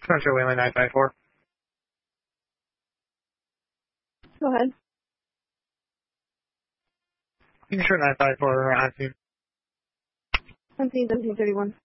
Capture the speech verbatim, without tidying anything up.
Central Wayland nine five four. Go ahead. You can show nine five four on scene. On scene seventeen thirty-one.